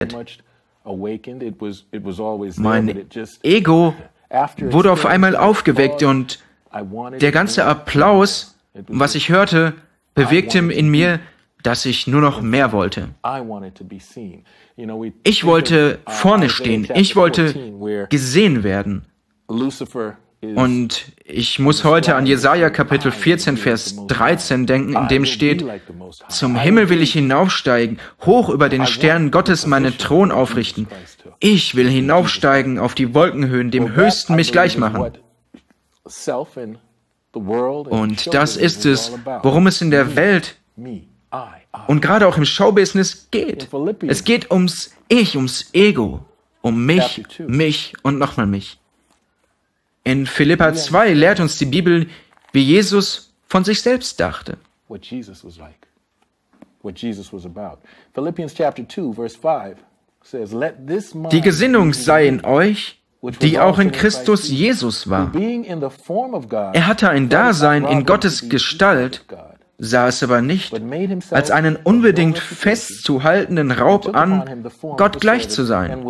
Mein Ego wurde auf einmal aufgeweckt und der ganze Applaus, was ich hörte, bewegte in mir, dass ich nur noch mehr wollte. Ich wollte vorne stehen, ich wollte gesehen werden. Und ich muss heute an Jesaja Kapitel 14, Vers 13 denken, in dem steht: Zum Himmel will ich hinaufsteigen, hoch über den Sternen Gottes meinen Thron aufrichten. Ich will hinaufsteigen auf die Wolkenhöhen, dem Höchsten mich gleich machen. Und das ist es, worum es in der Welt und gerade auch im Showbusiness geht. Es geht ums Ich, ums Ego, um mich, mich und nochmal mich. In Philipper 2 lehrt uns die Bibel, wie Jesus von sich selbst dachte. Die Gesinnung sei in euch, die auch in Christus Jesus war. Er hatte ein Dasein in Gottes Gestalt, sah es aber nicht als einen unbedingt festzuhaltenden Raub an, Gott gleich zu sein.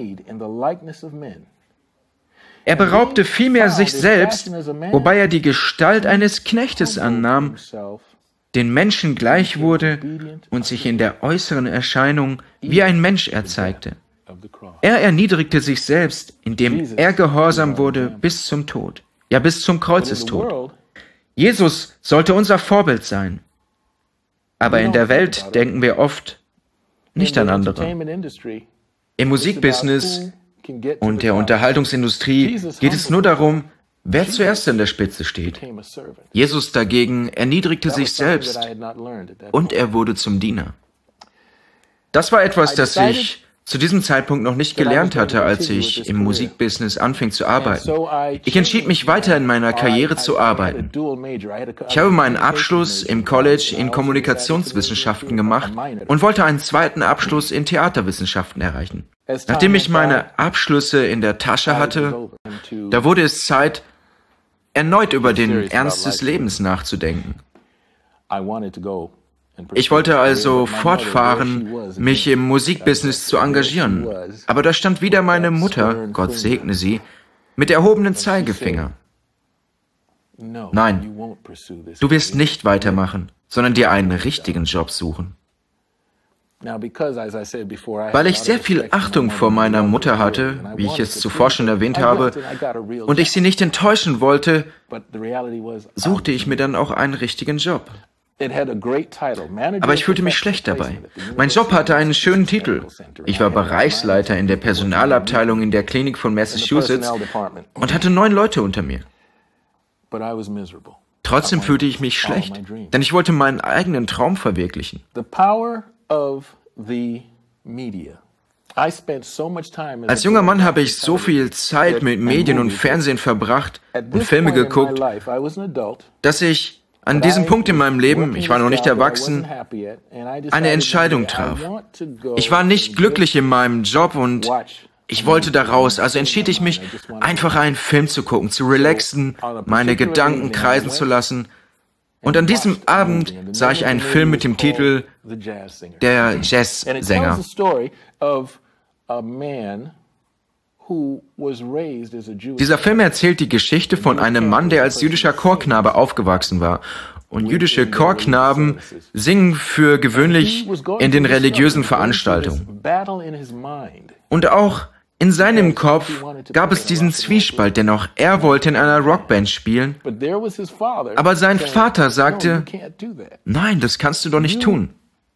Er beraubte vielmehr sich selbst, wobei er die Gestalt eines Knechtes annahm, den Menschen gleich wurde und sich in der äußeren Erscheinung wie ein Mensch erzeigte. Er erniedrigte sich selbst, indem er gehorsam wurde bis zum Tod, ja bis zum Kreuzestod. Jesus sollte unser Vorbild sein. Aber in der Welt denken wir oft nicht an andere. Im Musikbusiness und der Unterhaltungsindustrie geht es nur darum, wer zuerst an der Spitze steht. Jesus dagegen erniedrigte sich selbst und er wurde zum Diener. Das war etwas, das ich zu diesem Zeitpunkt noch nicht gelernt hatte, als ich im Musikbusiness anfing zu arbeiten. Ich entschied mich weiter in meiner Karriere zu arbeiten. Ich habe meinen Abschluss im College in Kommunikationswissenschaften gemacht und wollte einen zweiten Abschluss in Theaterwissenschaften erreichen. Nachdem ich meine Abschlüsse in der Tasche hatte, da wurde es Zeit, erneut über den Ernst des Lebens nachzudenken. Ich wollte also fortfahren, mich im Musikbusiness zu engagieren. Aber da stand wieder meine Mutter, Gott segne sie, mit erhobenem Zeigefinger. Nein, du wirst nicht weitermachen, sondern dir einen richtigen Job suchen. Weil ich sehr viel Achtung vor meiner Mutter hatte, wie ich es zuvor schon erwähnt habe, und ich sie nicht enttäuschen wollte, suchte ich mir dann auch einen richtigen Job. Aber ich fühlte mich schlecht dabei. Mein Job hatte einen schönen Titel. Ich war Bereichsleiter in der Personalabteilung in der Klinik von Massachusetts und hatte 9 Leute unter mir. Trotzdem fühlte ich mich schlecht, denn ich wollte meinen eigenen Traum verwirklichen. Als junger Mann habe ich so viel Zeit mit Medien und Fernsehen verbracht und Filme geguckt, dass ich an diesem Punkt in meinem Leben, ich war noch nicht erwachsen, eine Entscheidung traf. Ich war nicht glücklich in meinem Job und ich wollte da raus, also entschied ich mich, einfach einen Film zu gucken, zu relaxen, meine Gedanken kreisen zu lassen. Und an diesem Abend sah ich einen Film mit dem Titel Der Jazzsänger. Dieser Film erzählt die Geschichte von einem Mann, der als jüdischer Chorknabe aufgewachsen war. Und jüdische Chorknaben singen für gewöhnlich in den religiösen Veranstaltungen. Und auch in seinem Kopf gab es diesen Zwiespalt, denn auch er wollte in einer Rockband spielen. Aber sein Vater sagte, nein, das kannst du doch nicht tun.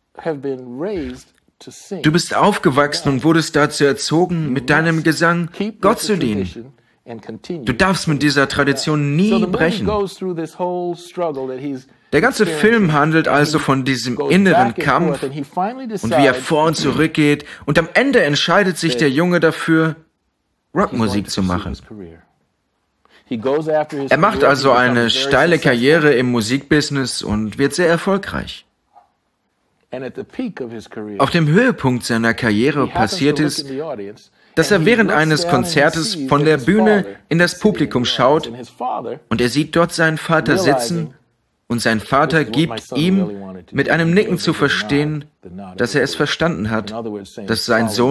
Du bist aufgewachsen und wurdest dazu erzogen, mit deinem Gesang Gott zu dienen. Du darfst mit dieser Tradition nie brechen. Der ganze Film handelt also von diesem inneren Kampf und wie er vor und zurück geht. Und am Ende entscheidet sich der Junge dafür, Rockmusik zu machen. Er macht also eine steile Karriere im Musikbusiness und wird sehr erfolgreich. Auf dem Höhepunkt seiner Karriere passiert es, dass er während eines Konzertes von der Bühne in das Publikum schaut und er sieht dort seinen Vater sitzen Und sein Vater gibt ihm mit einem Nicken zu verstehen, dass er es verstanden hat, dass sein Sohn